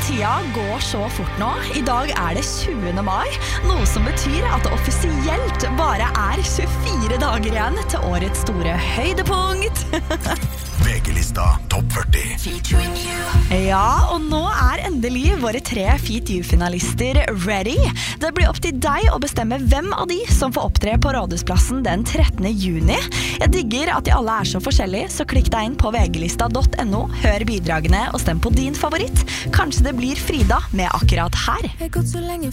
Tida går så fort nå. I dag det 20. mai, noe som betyr at det offisielt bare 24 dager igjen til årets store høydepunkt. VG-lista Topp 40. Ja, og nå endelig våre 3 Feat You-finalister ready. Det blir opp til deg å bestemme hvem av de som får opptre på Rådhusplassen den 13. juni. Jeg digger at de alle så forskjellige, så klikk deg inn på vglista.no, hør bidragene og stem på din favoritt. Kanskje det blir Frida med akkurat her.